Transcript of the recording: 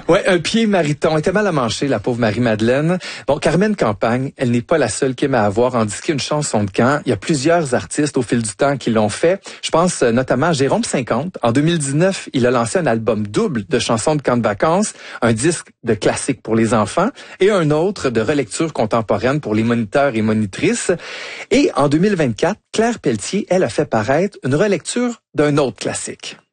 Ouais, un pied mariton. Elle était mal à manger, la pauvre Marie-Madeleine. Bon, Carmen Campagne, elle n'est pas la seule qui aime à avoir en disque une chanson de camp. Il y a plusieurs artistes au fil du temps qui l'ont fait. Je pense notamment à Jérôme 50. En 2019, il a lancé un album double de chansons de camp de vacances, un disque de classiques pour les enfants et un autre de relecture contemporaine pour les moniteurs et monitrices. Et en 2024, Claire Pelletier, elle a fait paraître une relecture d'un autre classique.